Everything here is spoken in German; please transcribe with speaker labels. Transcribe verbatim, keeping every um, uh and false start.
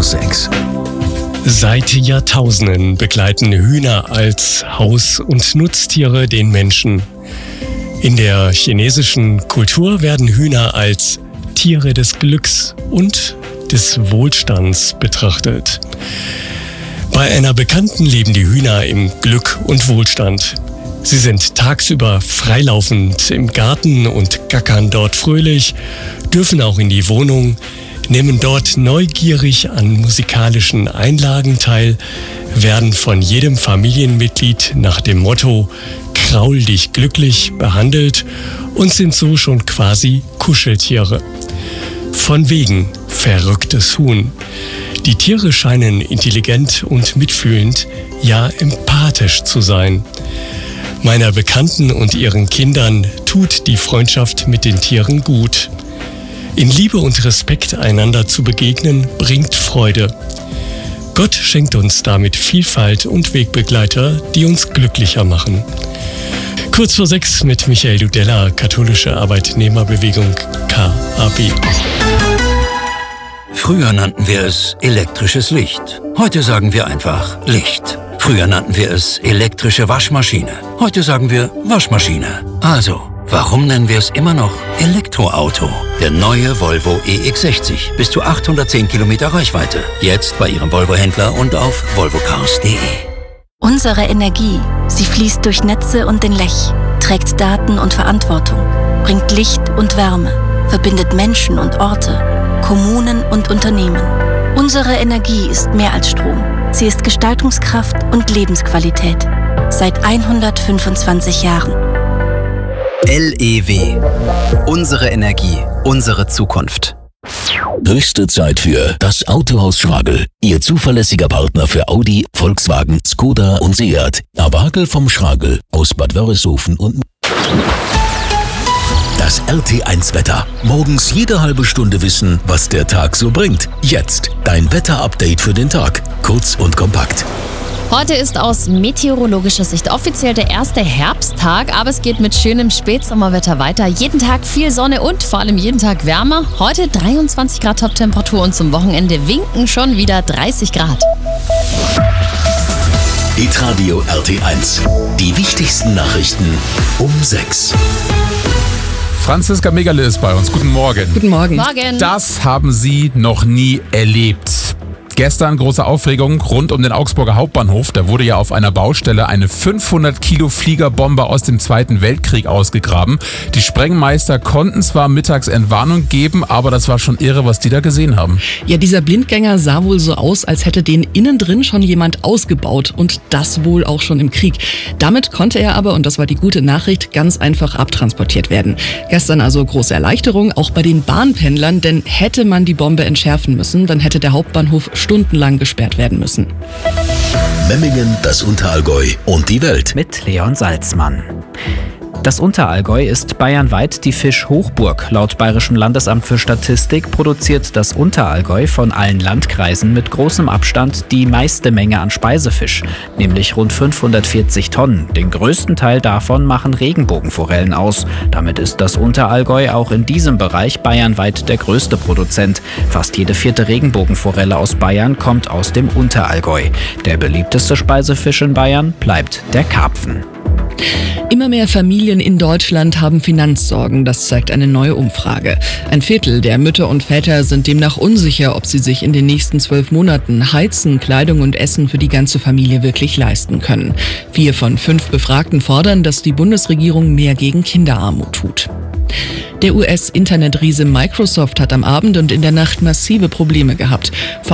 Speaker 1: sechs.
Speaker 2: Seit Jahrtausenden begleiten Hühner als Haus- und Nutztiere den Menschen. In der chinesischen Kultur werden Hühner als Tiere des Glücks und des Wohlstands betrachtet. Bei einer Bekannten leben die Hühner im Glück und Wohlstand. Sie sind tagsüber freilaufend im Garten und gackern dort fröhlich, dürfen auch in die Wohnung, nehmen dort neugierig an musikalischen Einlagen teil, werden von jedem Familienmitglied nach dem Motto „Kraul dich glücklich" behandelt und sind so schon quasi Kuscheltiere. Von wegen verrücktes Huhn. Die Tiere scheinen intelligent und mitfühlend, ja empathisch zu sein. Meiner Bekannten und ihren Kindern tut die Freundschaft mit den Tieren gut. In Liebe und Respekt einander zu begegnen, bringt Freude. Gott schenkt uns damit Vielfalt und Wegbegleiter, die uns glücklicher machen. Kurz vor sechs mit Michael Dudella, Katholische Arbeitnehmerbewegung K A B.
Speaker 1: Früher nannten wir es elektrisches Licht. Heute sagen wir einfach Licht. Früher nannten wir es elektrische Waschmaschine. Heute sagen wir Waschmaschine. Also, warum nennen wir es immer noch Elektroauto? Der neue Volvo E X sechzig. Bis zu achthundertzehn Kilometer Reichweite. Jetzt bei Ihrem Volvo-Händler und auf volvo cars punkt de.
Speaker 3: Unsere Energie, sie fließt durch Netze und den Lech, trägt Daten und Verantwortung, bringt Licht und Wärme, verbindet Menschen und Orte, Kommunen und Unternehmen. Unsere Energie ist mehr als Strom. Sie ist Gestaltungskraft und Lebensqualität. Seit hundertfünfundzwanzig Jahren.
Speaker 4: L E W. Unsere Energie, unsere Zukunft.
Speaker 5: Höchste Zeit für das Autohaus Schragel. Ihr zuverlässiger Partner für Audi, Volkswagen, Skoda und Seat. Abagel vom Schragel aus Bad Wörishofen und... Das R T eins Wetter. Morgens jede halbe Stunde wissen, was der Tag so bringt. Jetzt dein Wetter-Update für den Tag. Kurz und kompakt.
Speaker 6: Heute ist aus meteorologischer Sicht offiziell der erste Herbsttag, aber es geht mit schönem Spätsommerwetter weiter. Jeden Tag viel Sonne und vor allem jeden Tag wärmer. Heute dreiundzwanzig Grad Toptemperatur und zum Wochenende winken schon wieder dreißig Grad.
Speaker 5: Hitradio R T eins. Die wichtigsten Nachrichten um sechs.
Speaker 7: Franziska Megale ist bei uns. Guten Morgen.
Speaker 8: Guten Morgen.
Speaker 6: Morgen.
Speaker 7: Das haben Sie noch nie erlebt. Gestern große Aufregung rund um den Augsburger Hauptbahnhof. Da wurde ja auf einer Baustelle eine fünfhundert Kilo Fliegerbombe aus dem Zweiten Weltkrieg ausgegraben. Die Sprengmeister konnten zwar mittags Entwarnung geben, aber das war schon irre, was die da gesehen haben.
Speaker 8: Ja, dieser Blindgänger sah wohl so aus, als hätte den innen drin schon jemand ausgebaut und das wohl auch schon im Krieg. Damit konnte er aber, und das war die gute Nachricht, ganz einfach abtransportiert werden. Gestern also große Erleichterung, auch bei den Bahnpendlern, denn hätte man die Bombe entschärfen müssen, dann hätte der Hauptbahnhof stundenlang gesperrt werden müssen.
Speaker 5: Memmingen, das Unterallgäu und die Welt.
Speaker 9: Mit Leon Salzmann. Das Unterallgäu ist bayernweit die Fischhochburg. Laut Bayerischem Landesamt für Statistik produziert das Unterallgäu von allen Landkreisen mit großem Abstand die meiste Menge an Speisefisch, nämlich rund fünfhundertvierzig Tonnen. Den größten Teil davon machen Regenbogenforellen aus. Damit ist das Unterallgäu auch in diesem Bereich bayernweit der größte Produzent. Fast jede vierte Regenbogenforelle aus Bayern kommt aus dem Unterallgäu. Der beliebteste Speisefisch in Bayern bleibt der Karpfen.
Speaker 8: Immer mehr Familien in Deutschland haben Finanzsorgen, das zeigt eine neue Umfrage. Ein Viertel der Mütter und Väter sind demnach unsicher, ob sie sich in den nächsten zwölf Monaten Heizen, Kleidung und Essen für die ganze Familie wirklich leisten können. Vier von fünf Befragten fordern, dass die Bundesregierung mehr gegen Kinderarmut tut. Der U S-Internetriese Microsoft hat am Abend und in der Nacht massive Probleme gehabt.